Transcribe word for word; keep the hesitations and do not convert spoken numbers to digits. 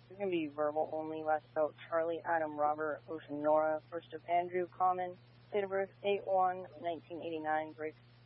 It's going to be verbal only. Last spelled Charlie, Adam, Robert, Ocean, Nora. First of Andrew, common. Date of birth, eight one nineteen eighty-nine. Breaks